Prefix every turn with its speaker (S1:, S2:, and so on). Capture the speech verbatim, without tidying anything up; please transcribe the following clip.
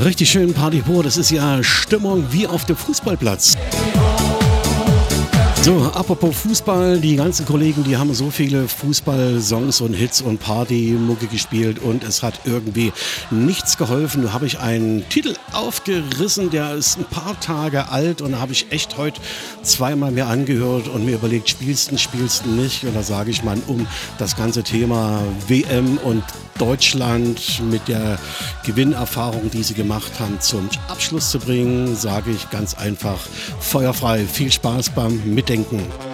S1: Richtig schön Party pur, das ist ja Stimmung wie auf dem Fußballplatz. So, apropos Fußball, die ganzen Kollegen, die haben so viele Fußball-Songs und Hits und Partymucke gespielt und es hat irgendwie nichts geholfen. Da habe ich einen Titel aufgerissen, der ist ein paar Tage alt und da habe ich echt heute zweimal mir angehört und mir überlegt, spielst du, spielst du nicht? Und da sage ich mal, um das ganze Thema W M und Deutschland mit der Gewinnerfahrung, die sie gemacht haben, zum Abschluss zu bringen, sage ich ganz einfach, feuerfrei, viel Spaß beim Mitdenken.